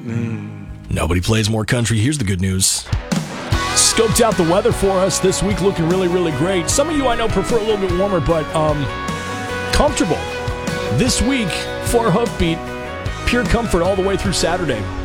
Nobody plays more country. Here's the good news. Scoped out the weather for us this week, looking really, really great. Some of you I know prefer a little bit warmer, but comfortable. This week for Hoofbeat, pure comfort all the way through Saturday.